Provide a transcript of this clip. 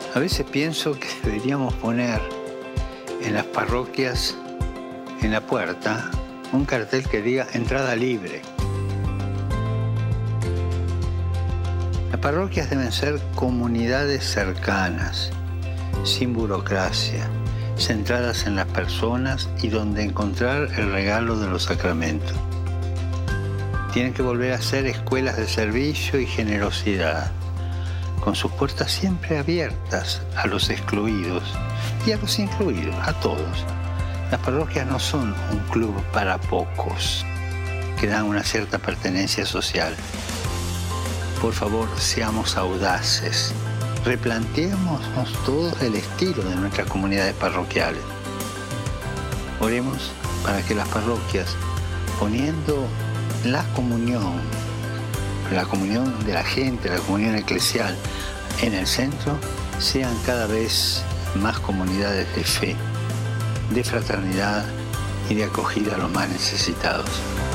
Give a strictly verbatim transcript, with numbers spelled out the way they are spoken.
A veces pienso que deberíamos poner en las parroquias, en la puerta, un cartel que diga entrada libre. Las parroquias deben ser comunidades cercanas, sin burocracia, centradas en las personas y donde encontrar el regalo de los sacramentos. Tienen que volver a ser escuelas de servicio y generosidad, con sus puertas siempre abiertas a los excluidos y a los incluidos, a todos. Las parroquias no son un club para pocos, que dan una cierta pertenencia social. Por favor, seamos audaces. Replanteémonos todos el estilo de nuestras comunidades parroquiales. Oremos para que las parroquias, poniendo la comunión, la comunión de la gente, la comunión eclesial en el centro, sean cada vez más comunidades de fe, de fraternidad y de acogida a los más necesitados.